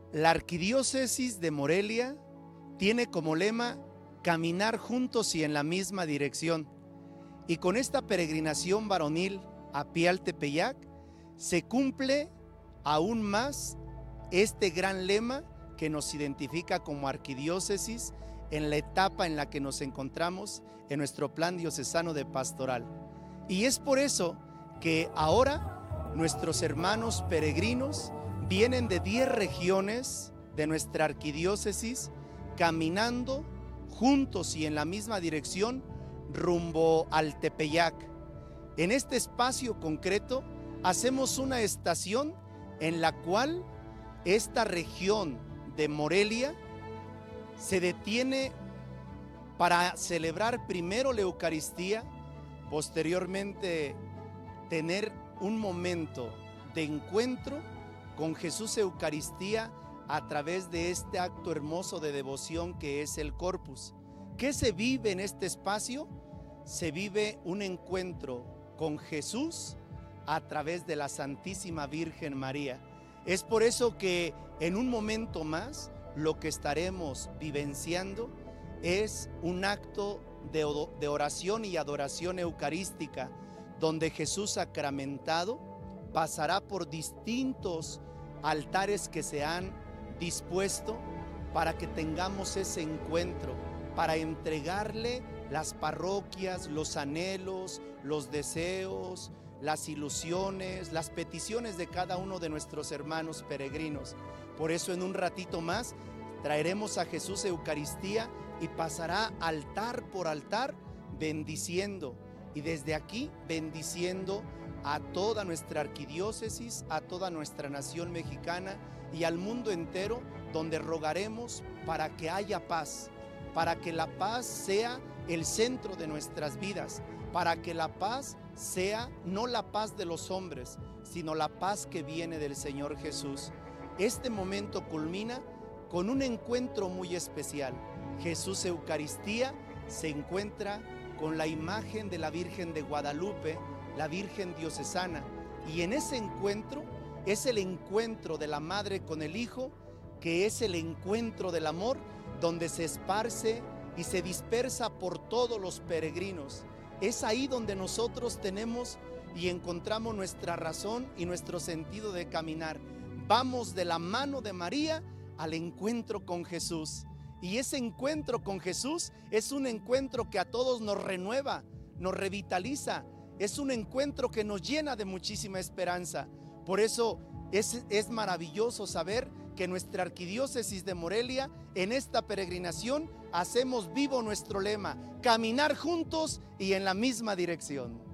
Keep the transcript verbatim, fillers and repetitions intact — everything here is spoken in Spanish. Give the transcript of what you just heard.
La Arquidiócesis de Morelia tiene como lema caminar juntos y en la misma dirección. Y con esta peregrinación varonil a Pial-Tepeyac se cumple aún más este gran lema que nos identifica como arquidiócesis en la etapa en la que nos encontramos en nuestro plan diocesano de pastoral. Y es por eso que ahora nuestros hermanos peregrinos vienen de diez regiones de nuestra arquidiócesis caminando juntos y en la misma dirección rumbo al Tepeyac. En este espacio concreto hacemos una estación en la cual esta región de Morelia se detiene para celebrar primero la Eucaristía, posteriormente tener un momento de encuentro con Jesús Eucaristía a través de este acto hermoso de devoción que es el Corpus. ¿Qué se vive en este espacio? Se vive un encuentro con Jesús a través de la Santísima Virgen María. Es por eso que en un momento más lo que estaremos vivenciando es un acto de, de oración y adoración eucarística, donde Jesús sacramentado pasará por distintos altares que se han dispuesto para que tengamos ese encuentro, para entregarle las parroquias, los anhelos, los deseos, las ilusiones, las peticiones de cada uno de nuestros hermanos peregrinos. Por eso en un ratito más traeremos a Jesús Eucaristía y pasará altar por altar bendiciendo, y desde aquí bendiciendo a toda nuestra arquidiócesis, a toda nuestra nación mexicana y al mundo entero, donde rogaremos para que haya paz, para que la paz sea el centro de nuestras vidas, para que la paz sea no la paz de los hombres, sino la paz que viene del Señor Jesús. Este momento culmina con un encuentro muy especial. Jesús Eucaristía se encuentra con la imagen de la Virgen de Guadalupe, la Virgen diocesana, y en ese encuentro es el encuentro de la Madre con el Hijo, que es el encuentro del amor, donde se esparce y se dispersa por todos los peregrinos. Es ahí donde nosotros tenemos y encontramos nuestra razón y nuestro sentido de caminar. Vamos de la mano de María al encuentro con Jesús. Y ese encuentro con Jesús es un encuentro que a todos nos renueva, nos revitaliza. Es un encuentro que nos llena de muchísima esperanza. Por eso es, es maravilloso saber que nuestra arquidiócesis de Morelia, en esta peregrinación, hacemos vivo nuestro lema: caminar juntos y en la misma dirección.